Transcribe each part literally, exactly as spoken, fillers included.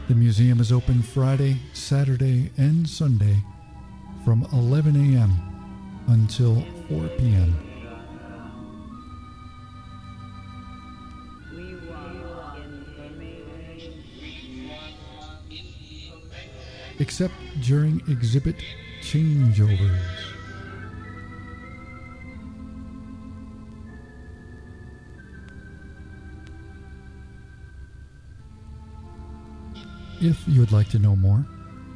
The museum is open Friday, Saturday, and Sunday from eleven a.m. until four p.m. Except during exhibit changeovers. If you would like to know more,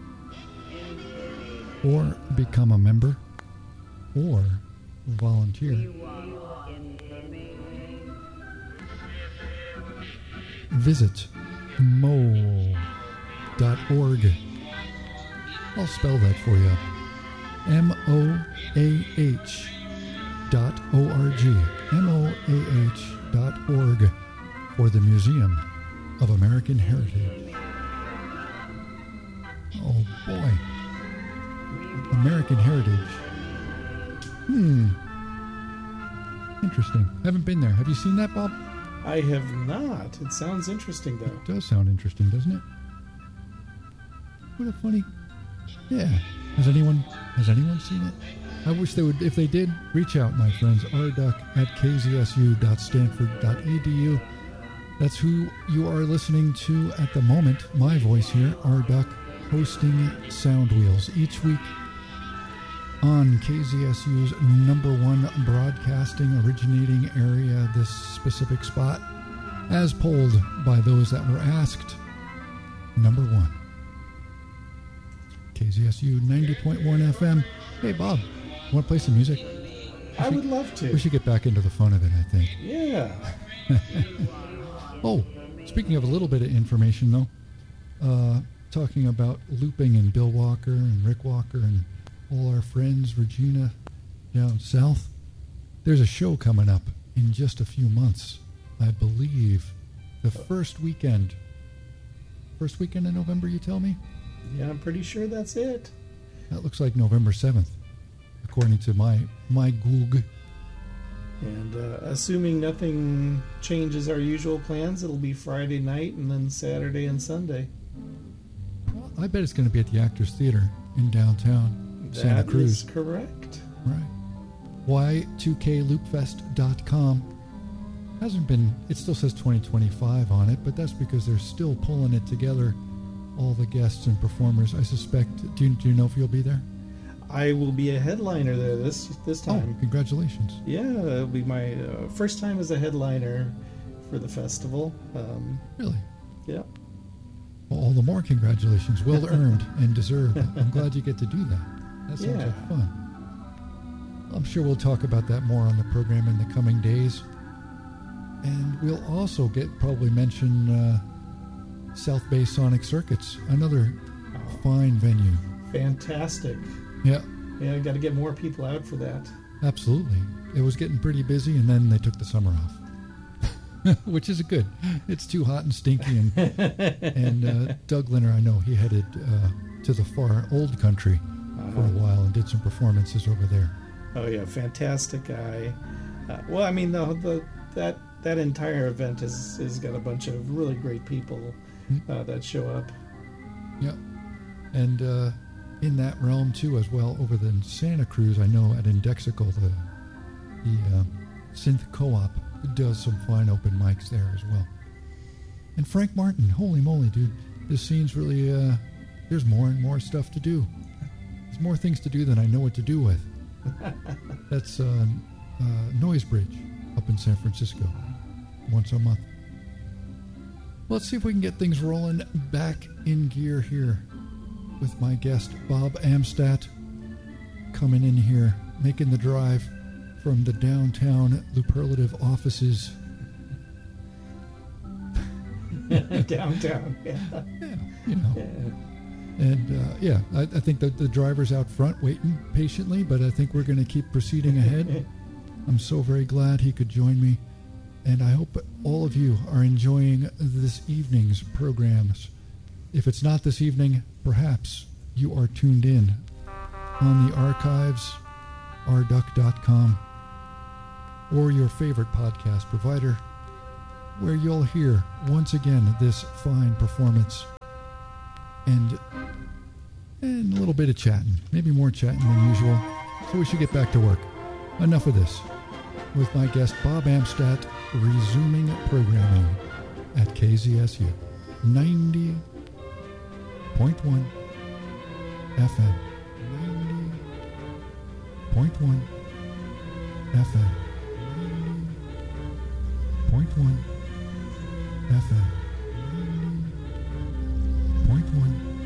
or become a member, or volunteer, visit mole dot org. I'll spell that for you. M O A H dot O R G. M O A H dot org for the Museum of American Heritage. Oh boy. American Heritage. Hmm. Interesting. Haven't been there. Have you seen that, Bob? I have not. It sounds interesting, though. It does sound interesting, doesn't it? What a funny... Yeah. Has anyone has anyone seen it? I wish they would. If they did, reach out, my friends. r duck at k z s u dot stanford dot e d u. That's who you are listening to at the moment. My voice here, R-Duck, hosting Sound Wheels each week on K Z S U's number one broadcasting originating area, this specific spot, as polled by those that were asked. Number one. K Z S U ninety point one F M. Hey, Bob, want to play some music? We I should, would love to. We should get back into the fun of it, I think. Yeah. Oh, speaking of a little bit of information, though, uh, talking about looping and Bill Walker and Rick Walker and all our friends, Regina, down south, there's a show coming up in just a few months. I believe the first weekend. First weekend in November, you tell me? Yeah, I'm pretty sure that's it. That looks like November seventh, according to my, my Goog. And uh, assuming nothing changes our usual plans, it'll be Friday night and then Saturday and Sunday. Well, I bet it's going to be at the Actors Theater in downtown Santa That Cruz. is correct. Right. Y two K loop fest dot com. Hasn't been, it still says twenty twenty-five on it, but that's because they're still pulling it together, all the guests and performers. I suspect, do you, do you know if you'll be there? I will be a headliner there this this time. Oh, congratulations. Yeah, it'll be my uh, first time as a headliner for the festival. Um, Really? yeah. Well, all the more congratulations. Well earned and deserved. I'm glad you get to do that. That sounds Yeah. like fun. I'm sure we'll talk about that more on the program in the coming days. And we'll also get probably mention uh, South Bay Sonic Circuits, another Oh, fine venue. fantastic. Yeah, Yeah, I got to get more people out for that. absolutely. It was getting pretty busy, and then they took the summer off, which is good. It's too hot and stinky. And and uh, Doug Linner, I know he headed uh, to the far old country for a while and did some performances over there. Oh yeah, fantastic guy. Uh, well, I mean, the, the that that entire event is is got a bunch of really great people uh, that show up. Yeah, and uh, in that realm too, as well, over the Santa Cruz, I know at Indexical, the the uh, Synth Co-op does some fine open mics there as well. And Frank Martin, holy moly, dude, this scene's really uh, there's more and more stuff to do. There's more things to do than I know what to do with. That's uh, uh, Noise Bridge up in San Francisco, once a month. Let's see if we can get things rolling back in gear here with my guest, Bob Amstadt, coming in here, making the drive from the downtown Luperlative offices. Downtown, yeah. Yeah, you know. Yeah. And uh, yeah, I, I think that the driver's out front waiting patiently, but I think we're going to keep proceeding ahead. I'm so very glad he could join me, and I hope all of you are enjoying this evening's programs. If it's not this evening, perhaps you are tuned in on the archives, r duck dot com, or your favorite podcast provider, where you'll hear once again this fine performance and and a little bit of chatting, maybe more chatting than usual. So we should get back to work. Enough of this. With my guest Bob Amstadt resuming programming at K Z S U ninety point one F M. ninety point one F M. ninety point one F M. ninety point one